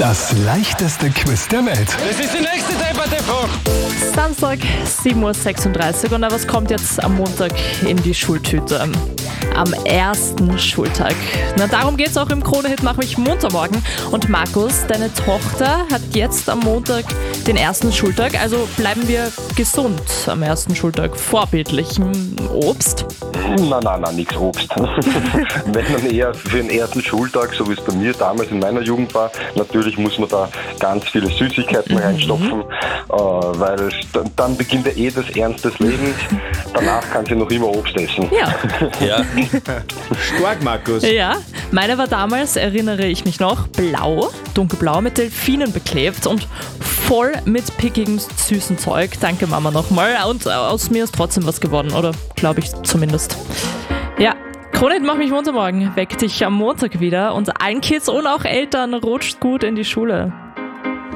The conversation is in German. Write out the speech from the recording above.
Das leichteste Quiz der Welt. Das ist die nächste Debatte-Frage. Samstag, 7.36 Uhr. Und was kommt jetzt am Montag in die Schultüte? Am ersten Schultag. Na, darum geht es auch im Krone-Hit Mach mich munter morgen. Und Markus, deine Tochter hat jetzt am Montag den ersten Schultag. Also bleiben wir gesund am ersten Schultag. Vorbildlich. Obst? Nein, nichts Obst. Wenn dann eher für den ersten Schultag, so wie es bei mir damals in meiner Jugend war, natürlich muss man da ganz viele Süßigkeiten reinstopfen, weil dann beginnt ja das Ernst des Lebens. Danach kann sie noch immer Obst essen. Ja. Stark, Markus. Ja, meine war damals, erinnere ich mich noch, blau, dunkelblau mit Delfinen beklebt und voll mit pickigem, süßen Zeug. Danke Mama nochmal. Und aus mir ist trotzdem was geworden, oder glaube ich zumindest. Ja, Krone-Hit Mach mich munter morgen. Weck dich am Montag wieder und allen Kids und auch Eltern rutscht gut in die Schule.